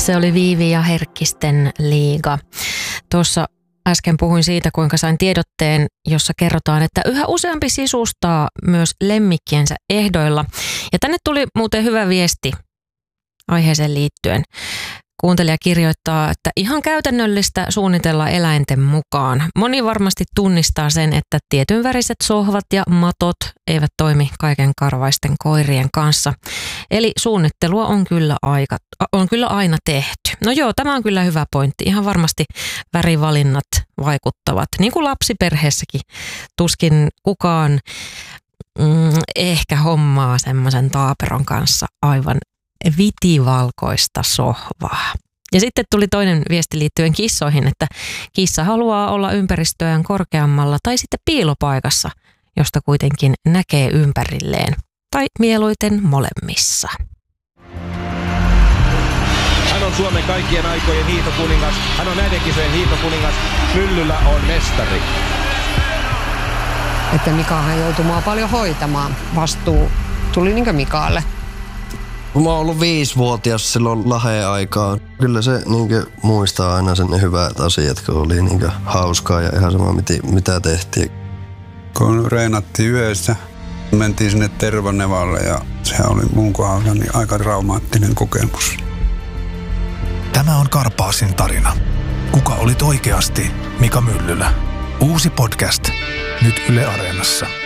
Se oli Viivi ja Herkkisten liiga. Tuossa äsken puhuin siitä, kuinka sain tiedotteen, jossa kerrotaan, että yhä useampi sisustaa myös lemmikkiensä ehdoilla. Ja tänne tuli muuten hyvä viesti aiheeseen liittyen. Kuuntelija kirjoittaa, että ihan käytännöllistä suunnitella eläinten mukaan. Moni varmasti tunnistaa sen, että tietynväriset sohvat ja matot eivät toimi kaiken karvaisten koirien kanssa. Eli suunnittelua on kyllä aina tehty. No joo, tämä on kyllä hyvä pointti. Ihan varmasti värivalinnat vaikuttavat. Niin kuin lapsiperheessäkin tuskin kukaan ehkä hommaa semmoisen taaperon kanssa aivan vitivalkoista sohvaa. Ja sitten tuli toinen viesti liittyen kissoihin, että kissa haluaa olla ympäristöään korkeammalla tai sitten piilopaikassa, josta kuitenkin näkee ympärilleen. Tai mieluiten molemmissa. Hän on Suomen kaikkien aikojen hiihtokuningas. Hän on näiden kisojen hiihtokuningas. Myllyllä on mestari. Että Mikahan joutui mua paljon hoitamaan. Vastuu tuli niinkö Mikaalle. Mä oon ollut 5-vuotias silloin Laheen aikaan. Kyllä se muistaa aina sen hyvät asiat, kun oli hauskaa ja ihan sama mitä tehtiin. Kun reenattiin yössä, mentiin sinne Tervanevalle ja se oli mun kohdalla niin aika traumaattinen kokemus. Tämä on Karpaasin tarina. Kuka olit oikeasti Mika Myllylä? Uusi podcast nyt Yle Areenassa.